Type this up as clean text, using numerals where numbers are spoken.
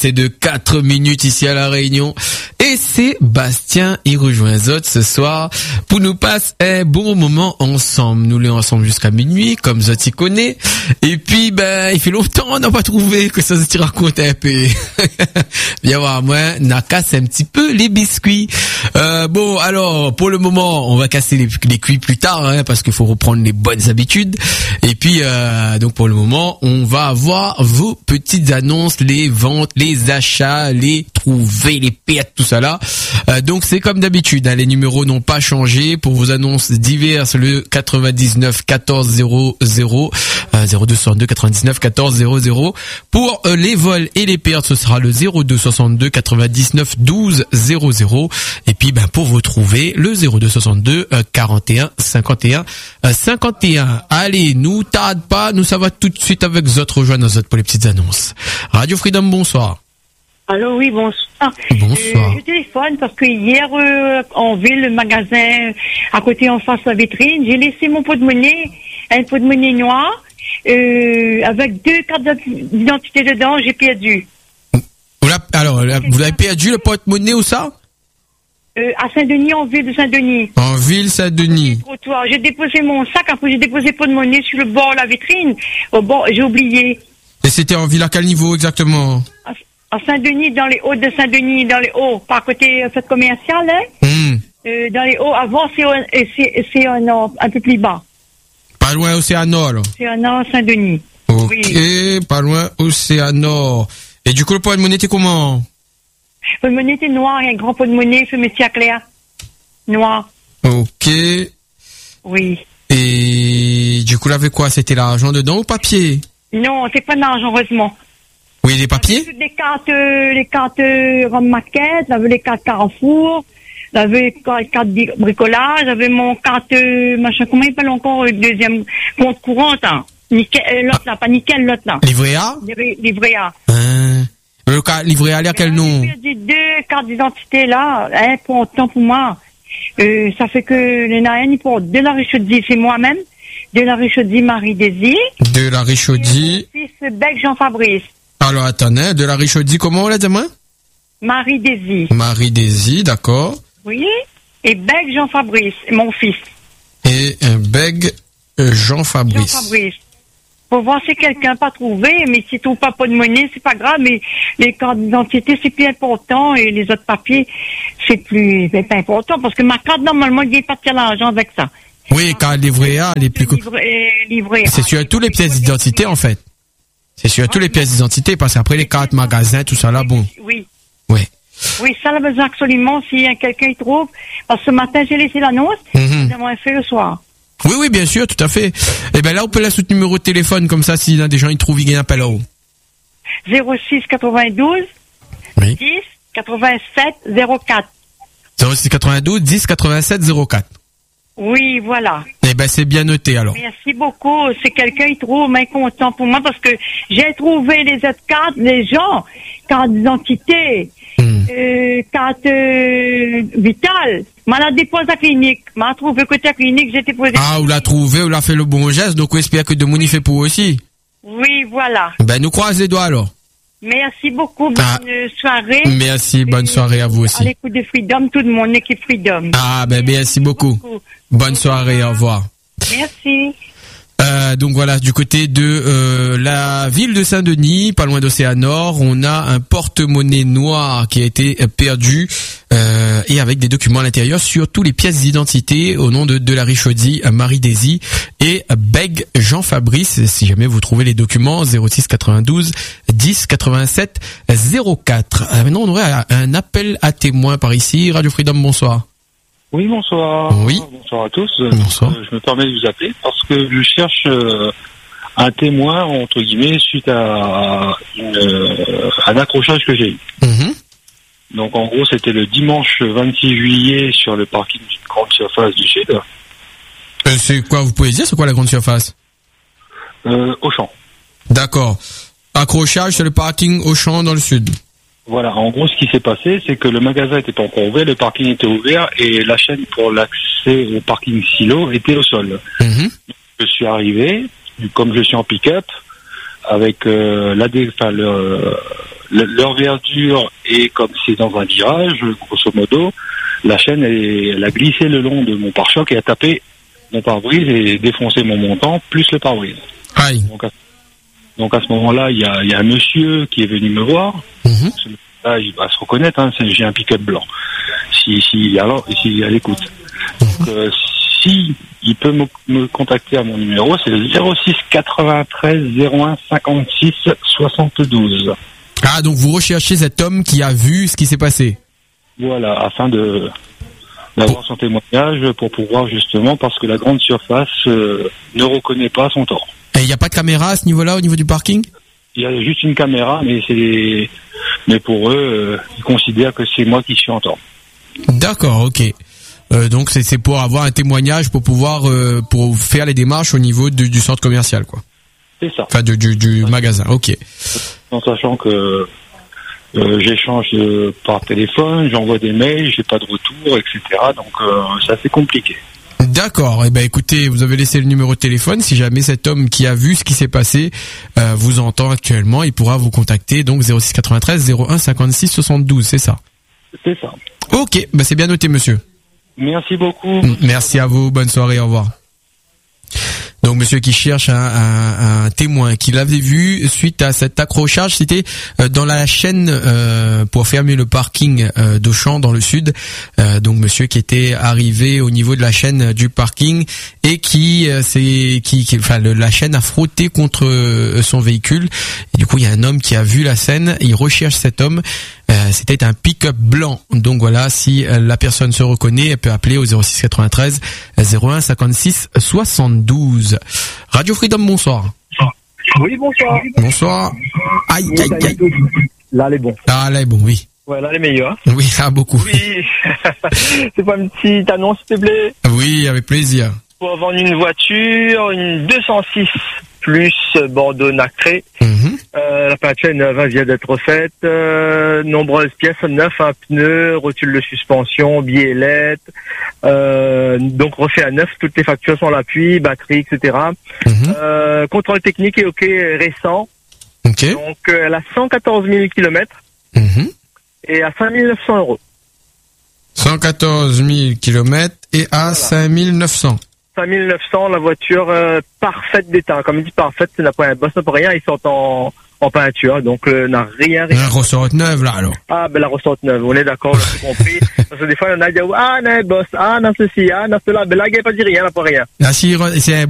C'est de 4 minutes ici à La Réunion. Et Sébastien, il rejoint Zot ce soir pour nous passer un bon moment ensemble. Nous l'avons ensemble jusqu'à minuit, comme Zot y connaît. Et puis, il fait longtemps on n'a pas trouvé que ça se raconte un peu. Viens voir, moi, n'a cassé un petit peu les biscuits. Bon, alors, pour le moment, on va casser les cuits plus tard, hein, parce qu'il faut reprendre les bonnes habitudes. Et puis, donc pour le moment, on va avoir vos petites annonces, les ventes, les achats, les trouvées, les pertes, tout ça là. Donc c'est comme d'habitude, hein, les numéros n'ont pas changé. Pour vos annonces diverses, le 99 14 00 0262 99 14 00. Pour les vols et les pertes, ce sera le 02 62 99 12 00. Et puis pour vous trouver, le 02 62 41 51 51. Allez, nous tarde pas, nous ça va tout de suite avec Zot, rejoindre Zot pour les petites annonces. Radio Freedom, bonsoir. Allô, oui, bonsoir. Bonsoir. Je téléphone parce que hier, en ville, le magasin, à côté, en face de la vitrine, j'ai laissé mon pot de monnaie, un pot de monnaie noir, avec 2 cartes d'identité dedans, j'ai perdu. Vous l'avez perdu, le porte-monnaie ou ça? À Saint-Denis, en ville de Saint-Denis. En ville Saint-Denis. J'ai déposé mon sac, après j'ai déposé le pot de monnaie sur le bord de la vitrine. Bon, j'ai oublié. Et c'était en ville à quel niveau exactement? À Saint-Denis, dans les hauts de Saint-Denis, dans les hauts, par côté fête commerciale, hein. Dans les hauts, avant, c'est un peu plus bas. Pas loin Océanor. Océanor, Saint-Denis. Ok, oui. Pas loin Océanor. Et du coup, le pot de monnaie était comment? Le pot de monnaie était noir, un grand pot de monnaie, fait métier à clair. Noir. Ok. Oui. Et du coup, là, avec quoi? C'était l'argent dedans ou papier? Non, c'est pas d'argent, heureusement. Oui, les papiers? Les cartes Rome Maquette, j'avais les cartes Carrefour, j'avais les cartes bricolage, j'avais mon carte, machin, comment il s'appelle encore, le deuxième compte courant, hein. Nickel, l'autre là, pas nickel, l'autre là. Livret A? Livret A. Le livret A, il y a quel nom? J'ai 2 cartes d'identité là, hein, pour autant pour moi. Ça fait que les naïens, pour de la Richaudy, c'est moi-même, de la Richaudy Marie-Désir. De la Richaudy. Mon fils Bec Jean-Fabrice. Alors, attendez, de la Richaudy, comment on l'a dit, moi? Marie-Désir. Marie-Désir, d'accord. Oui. Et Bec Jean-Fabrice, mon fils. Et un Bec Jean-Fabrice. Jean-Fabrice. Pour voir si quelqu'un pas trouvé, mais si trouve pas de monnaie, c'est pas grave, mais les cartes d'identité, c'est plus important, et les autres papiers, c'est pas important, parce que ma carte, normalement, il n'y a pas de l'argent avec ça. Oui, car livret A, les plus livret c'est sur tous les pièces d'identité, en fait. C'est sur tous les pièces d'identité, parce qu'après les cartes, magasins, tout ça là, bon. Oui. Oui. Oui, ça, là, besoin absolument, si quelqu'un y trouve, parce que ce matin, j'ai laissé l'annonce, j'aimerais faire le soir. Oui, bien sûr, tout à fait. Et là, on peut laisser le numéro de téléphone, comme ça, s'il y a des gens, ils trouvent, ils appellent là-haut. 06 92 oui. 10 87 04. 06 92 10 87 04. Oui, voilà. C'est bien noté, alors. Merci beaucoup. C'est quelqu'un qui trouve, mais content pour moi, parce que j'ai trouvé les autres cartes, les gens, carte d'identité, carte vitale. M'a la dépose à la clinique. M'a trouvé côté à la clinique, j'ai déposé. Ah, vous l'a trouvé, vous l'a fait le bon geste, donc on espère que de Mouni fait pour aussi. Oui, voilà. Nous croisons les doigts, alors. Merci beaucoup, bonne soirée. Merci, bonne soirée à vous aussi. À l'écoute de Freedom, toute mon équipe Freedom. Merci beaucoup. Bonne soirée, au revoir. Merci. Donc voilà, du côté de la ville de Saint-Denis, pas loin d'Océanor, on a un porte-monnaie noir qui a été perdu et avec des documents à l'intérieur, surtout les pièces d'identité au nom de la Richaudy, Marie-Désir et Beg Jean-Fabrice. Si jamais vous trouvez les documents, 06 92 10 87 04. Maintenant, on aurait un appel à témoins par ici. Radio Freedom, bonsoir. Oui, bonsoir. Oui. Bonsoir à tous. Bonsoir. Je me permets de vous appeler parce que je cherche un témoin, entre guillemets, suite à un accrochage que j'ai eu. Donc, en gros, c'était le dimanche 26 juillet sur le parking d'une grande surface du Sud. C'est quoi, vous pouvez dire, c'est quoi la grande surface? Auchan. D'accord. Accrochage sur le parking Auchan dans le Sud. Voilà, en gros, ce qui s'est passé, c'est que le magasin était pas encore ouvert, le parking était ouvert et la chaîne pour l'accès au parking silo était au sol. Je suis arrivé, comme je suis en pick-up, avec leur verdure et comme c'est dans un virage, grosso modo, la chaîne elle a glissé le long de mon pare-choc et a tapé mon pare-brise et défoncé mon montant plus le pare-brise. Aïe. Donc à ce moment-là, il y a un monsieur qui est venu me voir. Là, il va se reconnaître, hein, j'ai un pick-up blanc. S'il est à l'écoute. Donc, si il peut me contacter à mon numéro, c'est le 06 93 01 56 72. Ah, donc vous recherchez cet homme qui a vu ce qui s'est passé. Voilà, afin d'avoir son témoignage pour pouvoir justement, parce que la grande surface ne reconnaît pas son tort. Et il n'y a pas de caméra à ce niveau-là, au niveau du parking? Il y a juste une caméra, mais pour eux, ils considèrent que c'est moi qui suis en tort. D'accord, ok. Donc c'est pour avoir un témoignage pour pouvoir pour faire les démarches au niveau du centre commercial, quoi. C'est ça. Enfin du magasin, ok. En sachant que j'échange par téléphone, j'envoie des mails, j'ai pas de retour, etc. Donc c'est assez compliqué. D'accord. Eh ben, écoutez, vous avez laissé le numéro de téléphone. Si jamais cet homme qui a vu ce qui s'est passé vous entend actuellement, il pourra vous contacter. Donc 06 93 01 56 72, c'est ça. C'est ça. Ok. Ben, c'est bien noté, monsieur. Merci beaucoup. Merci à vous. Bonne soirée. Au revoir. Donc monsieur qui cherche un témoin qui l'avait vu suite à cet accrochage, c'était dans la chaîne pour fermer le parking d'Auchan dans le sud. Donc monsieur qui était arrivé au niveau de la chaîne du parking et la chaîne a frotté contre son véhicule. Et du coup il y a un homme qui a vu la scène, il recherche cet homme. C'était un pick-up blanc. Donc voilà, si la personne se reconnaît, elle peut appeler au 06 93 01 56 72. Radio Freedom, bonsoir. Oui, bonsoir. Bonsoir. Aïe, aïe, aïe. Là, elle est bon. Ah, là, est bon, oui. Ouais, là, elle est meilleure. Oui, beaucoup. Oui. C'est pas une petite annonce, s'il te plaît? Oui, avec plaisir. Pour vendre une voiture, une 206 plus Bordeaux nacré. La peinture est neuve, vient d'être faite. Nombreuses pièces neuves, un pneu, rotule de suspension, biellette. Donc refait à neuf, toutes les factures sont à l'appui, batterie, etc. Contrôle technique est ok, récent. Okay. Donc elle a 114 000 kilomètres et à 5 900 €. 114 000 kilomètres et à 5 900. 5 900, la voiture parfaite d'état. Comme il dit parfaite, ça n'a pas un boss, n'a pas rien, ils sont en peinture, donc n'a rien. La ressorte neuve là alors. Ah ben la ressorte neuve, on est d'accord, on a compris. Parce que des fois il y en a qui disent ah non boss, ah non ceci, ah non cela, ben là il n'y a pas dit rien, n'a pas rien. Ah si, c'est